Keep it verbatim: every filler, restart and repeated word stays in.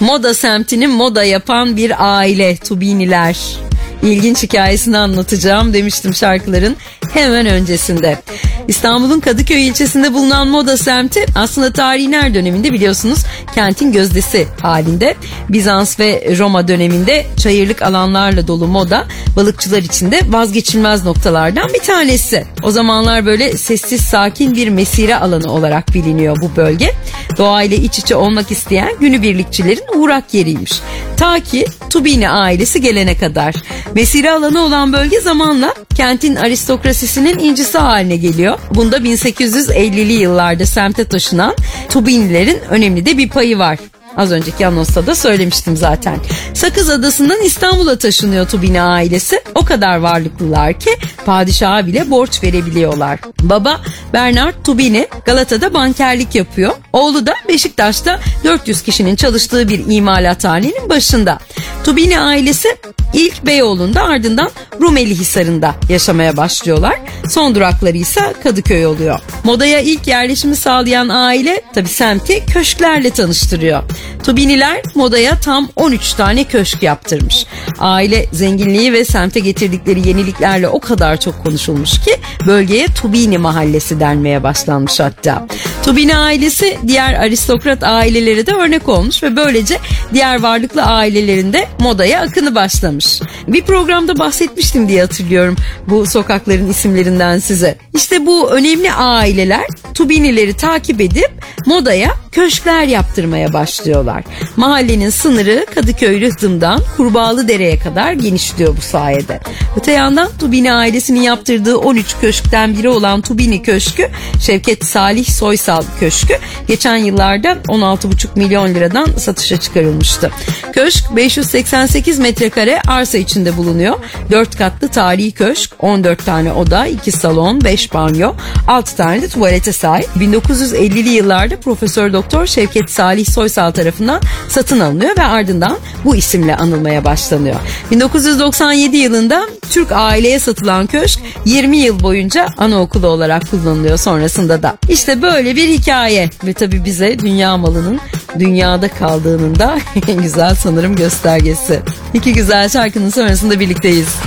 Moda semtini moda yapan bir aile, Tubiniler. İlginç hikayesini anlatacağım demiştim şarkıların hemen öncesinde. İstanbul'un Kadıköy ilçesinde bulunan Moda semti aslında tarihin her döneminde biliyorsunuz kentin gözdesi halinde. Bizans ve Roma döneminde çayırlık alanlarla dolu Moda balıkçılar için de vazgeçilmez noktalardan bir tanesi. O zamanlar böyle sessiz sakin bir mesire alanı olarak biliniyor bu bölge. Doğayla iç içe olmak isteyen günübirlikçilerin uğrak yeriymiş. Ta ki Tubini ailesi gelene kadar. Mesire alanı olan bölge zamanla kentin aristokrasisinin incisi haline geliyor. Bunda bin sekiz yüz ellili yıllarda semte taşınan Tubinilerin önemli de bir payı var. Az önceki anonsta da söylemiştim zaten. Sakız Adası'ndan İstanbul'a taşınıyor Tubini ailesi. O kadar varlıklılar ki padişaha bile borç verebiliyorlar. Baba Bernard Tubini Galata'da bankerlik yapıyor. Oğlu da Beşiktaş'ta dört yüz kişinin çalıştığı bir imalathanenin başında. Tubini ailesi ilk Beyoğlu'nda, ardından Rumelihisar'ında yaşamaya başlıyorlar. Son durakları ise Kadıköy oluyor. Modaya ilk yerleşimi sağlayan aile tabi semti köşklerle tanıştırıyor. Tubiniler Moda'ya tam on üç tane köşk yaptırmış. Aile zenginliği ve semte getirdikleri yeniliklerle o kadar çok konuşulmuş ki bölgeye Tubini Mahallesi denmeye başlanmış hatta. Tubini ailesi diğer aristokrat ailelere de örnek olmuş ve böylece diğer varlıklı ailelerin de Moda'ya akını başlamış. Bir programda bahsetmiştim diye hatırlıyorum bu sokakların isimlerinden size. İşte bu önemli aileler Tubinileri takip edip Moda'ya köşkler yaptırmaya başlıyorlar. Mahallenin sınırı Kadıköy Rıhtım'dan Kurbağalıdere'ye kadar genişliyor bu sayede. Öte yandan Tubini ailesinin yaptırdığı on üç köşkten biri olan Tubini Köşkü, Şevket Salih Soysal Köşkü geçen yıllarda on altı buçuk milyon liradan satışa çıkarılmıştı. Köşk beş yüz seksen sekiz metrekare arsa içinde bulunuyor. dört katlı tarihi köşk, on dört tane oda, iki salon, beş banyo, altı tane de tuvalete sahip. bin dokuz yüz ellili yıllarda Profesör Doktor Şevket Salih Soysal tarafından satın alınıyor ve ardından bu isimle anılmaya başlanıyor. bin dokuz yüz doksan yedi yılında Türk aileye satılan köşk yirmi yıl boyunca anaokulu olarak kullanılıyor sonrasında da. İşte böyle bir hikaye ve tabii bize dünya malının dünyada kaldığının da en güzel sanırım göstergesi. İki güzel şarkının sonrasında birlikteyiz.